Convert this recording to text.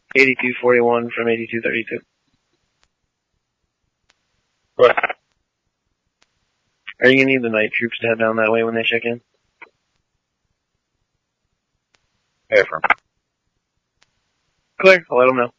8241 from 8232. What? Are you gonna need the night troops to head down that way when they check in? Affirm. Clear. I'll let them know.